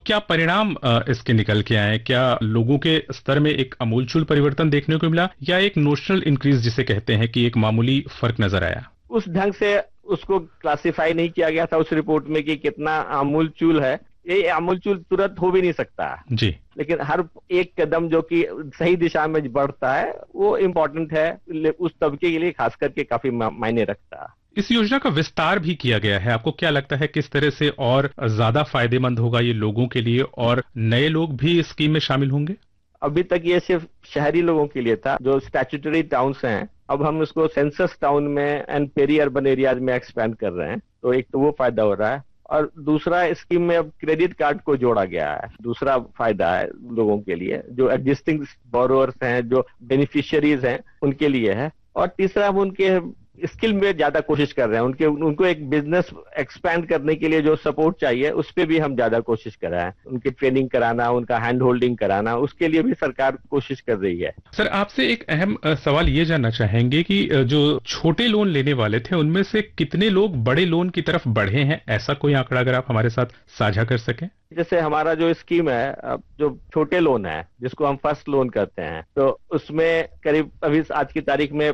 क्या परिणाम इसके निकल के आए? क्या लोगों के स्तर में एक आमूलचूल परिवर्तन देखने को मिला, या एक नोशनल इंक्रीज जिसे कहते हैं कि एक मामूली फर्क नजर आया? उस ढंग से उसको क्लासिफाई नहीं किया गया था उस रिपोर्ट में कि कितना आमूलचूल है। ये आमूलचूल तुरंत हो भी नहीं सकता जी। लेकिन हर एक कदम जो कि सही दिशा में बढ़ता है वो इम्पोर्टेंट है, उस तबके के लिए खास करके काफी मायने रखता है। इस योजना का विस्तार भी किया गया है। आपको क्या लगता है किस तरह से और ज्यादा फायदेमंद होगा ये लोगों के लिए, और नए लोग भी इस स्कीम में शामिल होंगे? अभी तक ये सिर्फ शहरी लोगों के लिए था जो स्टैट्यूटरी टाउन्स हैं। अब हम इसको सेंसस टाउन में एंड पेरी अर्बन एरियाज में एक्सपैंड कर रहे हैं, तो एक तो वो फायदा हो रहा है, और दूसरा स्कीम में अब क्रेडिट कार्ड को जोड़ा गया है। दूसरा फायदा है लोगों के लिए, जो एग्जिस्टिंग बोरोअर्स हैं, जो बेनिफिशियरीज हैं, उनके लिए है। और तीसरा हम उनके स्किल में ज्यादा कोशिश कर रहे हैं, उनको एक बिजनेस एक्सपैंड करने के लिए जो सपोर्ट चाहिए उस पे भी हम ज्यादा कोशिश कर रहे हैं। उनकी ट्रेनिंग कराना, उनका हैंड होल्डिंग कराना, उसके लिए भी सरकार कोशिश कर रही है। सर, आपसे एक अहम सवाल ये जानना चाहेंगे कि जो छोटे लोन लेने वाले थे उनमें से कितने लोग बड़े लोन की तरफ बढ़े हैं? ऐसा कोई आंकड़ा अगर आप हमारे साथ साझा कर सकें। जैसे हमारा जो स्कीम है, जो छोटे लोन है जिसको हम फर्स्ट लोन कहते हैं, तो उसमें करीब अभी आज की तारीख में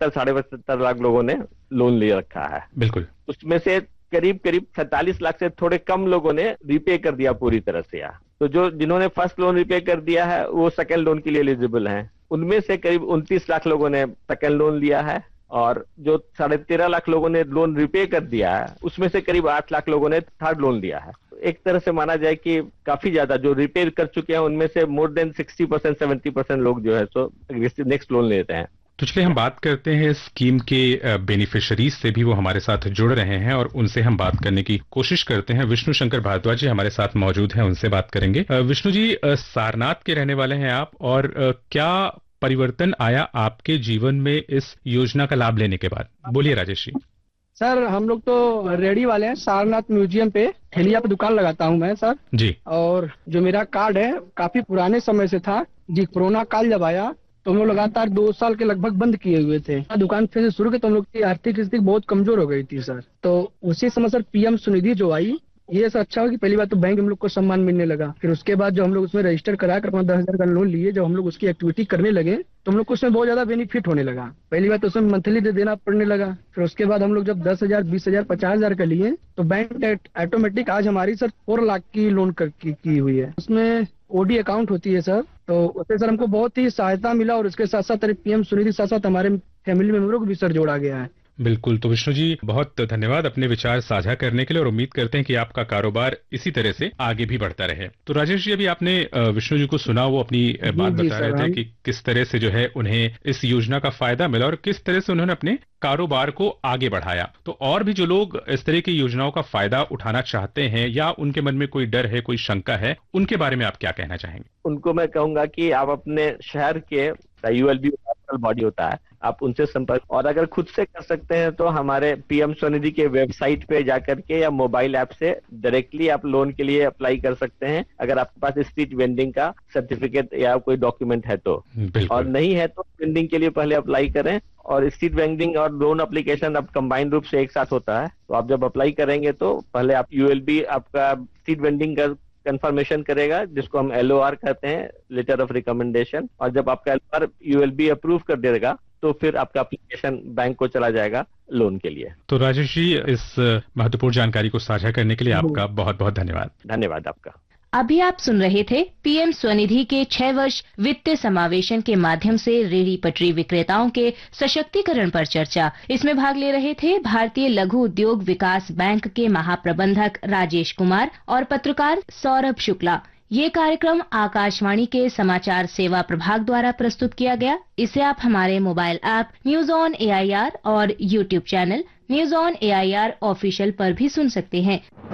75-75 लाख लोगों ने लोन ले रखा है। बिल्कुल। उसमें से करीब करीब 47 लाख से थोड़े कम लोगों ने रिपे कर दिया पूरी तरह से। तो जो जिन्होंने फर्स्ट लोन रिपे कर दिया है वो सेकंड लोन के लिए एलिजिबल हैं। उनमें से करीब 29 लाख लोगों ने सेकंड लोन लिया है, और जो 13.5 लाख लोगों ने लोन रिपे कर दिया है उसमें से करीब 8 लाख लोगों ने थर्ड लोन लिया है। एक तरह से माना जाए कि काफी ज्यादा जो रिपे कर चुके हैं उनमें से मोर देन 60% 70% लोग जो है सो नेक्स्ट लोन लेते हैं। तो चलिए हम बात करते हैं स्कीम के बेनिफिशरीज से भी, वो हमारे साथ जुड़ रहे हैं और उनसे हम बात करने की कोशिश करते हैं। विष्णु शंकर भारद्वाज जी हमारे साथ मौजूद हैं, उनसे बात करेंगे। विष्णु जी, सारनाथ के रहने वाले हैं आप, और क्या परिवर्तन आया आपके जीवन में इस योजना का लाभ लेने के बाद? बोलिए राजेश जी। सर, हम लोग तो रेडी वाले हैं। सारनाथ म्यूजियम पे ठेलिया पे दुकान लगाता हूँ मैं सर जी। और जो मेरा कार्ड है काफी पुराने समय से था जी। कोरोना काल जब आया तो हम लोग लगातार 2 साल के लगभग बंद किए हुए थे। दुकान फिर से शुरू की तो हम लोग की आर्थिक स्थिति बहुत कमजोर हो गई थी सर। तो उसी समय सर पीएम स्वनिधि जो आई, ये सर अच्छा हो कि पहली बात तो बैंक हम लोग को सम्मान मिलने लगा। फिर उसके बाद जो हम लोग उसमें रजिस्टर करा कर अपना 10,000 का लोन लिए, जब हम लोग उसकी एक्टिविटी करने लगे तो हम लोग को उसमें बहुत ज्यादा बेनिफिट होने लगा। पहली बात तो उसमें मंथली देना पड़ने लगा। फिर उसके बाद हम लोग जब 10,000, 20,000, 50,000 का लिए तो बैंक ऑटोमेटिक आज हमारी सर 4 लाख की लोन की हुई है। उसमें ओडी अकाउंट होती है सर, तो उससे सर हमको बहुत ही सहायता मिला। और उसके साथ साथ पीएम स्वनिधि साथ साथ हमारे फैमिली मेंबरों को भी सर जोड़ा गया है। बिल्कुल। तो विष्णु जी, बहुत धन्यवाद अपने विचार साझा करने के लिए, और उम्मीद करते हैं कि आपका कारोबार इसी तरह से आगे भी बढ़ता रहे। तो राजेश जी, अभी आपने विष्णु जी को सुना, वो अपनी बात बता रहे थे कि किस तरह से जो है उन्हें इस योजना का फायदा मिला और किस तरह से उन्होंने अपने कारोबार को आगे बढ़ाया। तो और भी जो लोग इस तरह की योजनाओं का फायदा उठाना चाहते हैं या उनके मन में कोई डर है, कोई शंका है, उनके बारे में आप क्या कहना चाहेंगे? उनको मैं कहूंगा कि आप अपने शहर के यूएलबी बॉडी होता है, आप उनसे संपर्क, और अगर खुद से कर सकते हैं तो हमारे पीएम स्वनिधि के वेबसाइट पे जाकर के या मोबाइल ऐप से डायरेक्टली आप लोन के लिए अप्लाई कर सकते हैं, अगर आपके पास स्ट्रीट वेंडिंग का सर्टिफिकेट या कोई डॉक्यूमेंट है तो। और नहीं है तो वेंडिंग के लिए पहले अप्लाई करें। और स्ट्रीट वेंडिंग और लोन एप्लीकेशन अब कंबाइंड रूप से एक साथ होता है, तो आप जब अप्लाई करेंगे तो पहले आप यूएलबी आपका स्ट्रीट वेंडिंग का कंफर्मेशन करेगा, जिसको हम LOR कहते हैं, लेटर ऑफ रिकमेंडेशन। और जब आपका LOR यूएलबी अप्रूव कर देगा तो फिर आपका एप्लीकेशन बैंक को चला जाएगा लोन के लिए। तो राजेश जी, इस महत्वपूर्ण जानकारी को साझा करने के लिए आपका बहुत बहुत धन्यवाद। धन्यवाद आपका। अभी आप सुन रहे थे पीएम स्वनिधि के 6 वर्ष वित्तीय समावेशन के माध्यम से रेहड़ी पटरी विक्रेताओं के सशक्तिकरण पर चर्चा। इसमें भाग ले रहे थे भारतीय लघु उद्योग विकास बैंक के महाप्रबंधक राजेश कुमार और पत्रकार सौरभ शुक्ला। ये कार्यक्रम आकाशवाणी के समाचार सेवा प्रभाग द्वारा प्रस्तुत किया गया। इसे आप हमारे mobile app news on AIR और YouTube channel news on AIR official पर भी सुन सकते हैं।